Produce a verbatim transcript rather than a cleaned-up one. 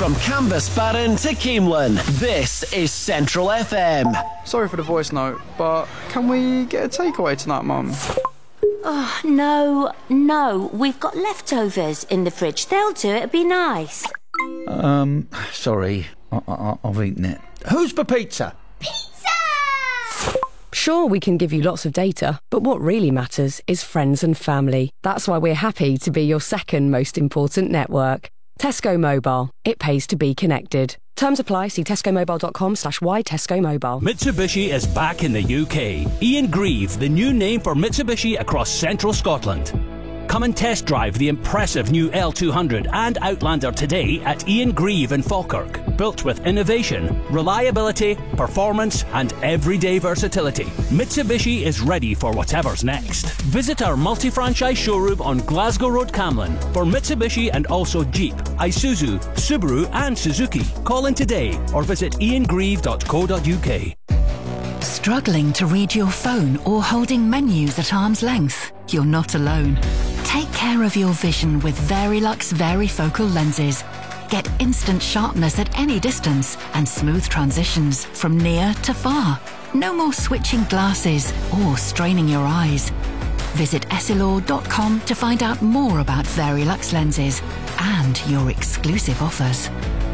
From Cambusbarron to Keemlin, this is Central F M. Sorry for the voice note, but can we get a takeaway tonight, Mum? Oh, no, no. We've got leftovers in the fridge. They'll do it. It'll be nice. Um, sorry. I, I, I've eaten it. Who's for pizza? Sure, we can give you lots of data, but what really matters is friends and family. That's why we're happy to be your second most important network. Tesco Mobile. It pays to be connected. Terms apply. See tescomobile.com slash y Tesco Mobile. Mitsubishi is back in the U K. Ian Grieve, the new name for Mitsubishi across central Scotland. Come and test drive the impressive new L two hundred and Outlander today at Ian Grieve in Falkirk. Built with innovation, reliability, performance and everyday versatility, Mitsubishi is ready for whatever's next. Visit our multi-franchise showroom on Glasgow Road, Camlin for Mitsubishi and also Jeep, Isuzu, Subaru and Suzuki. Call in today or visit ian grieve dot co dot u k. Struggling to read your phone or holding menus at arm's length? You're not alone. Take care of your vision with Verilux Varifocal lenses. Get instant sharpness at any distance and smooth transitions from near to far. No more switching glasses or straining your eyes. Visit essilor dot com to find out more about Verilux lenses and your exclusive offers.